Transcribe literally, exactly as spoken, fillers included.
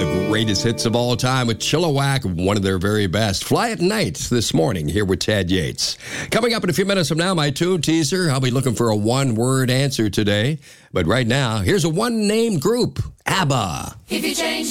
The greatest hits of all time with Chilliwack, one of their very best. Fly at Night this morning here with Ted Yates. Coming up in a few minutes from now, my tune teaser. I'll be looking for a one-word answer today. But right now, here's a one-name group, ABBA. If you change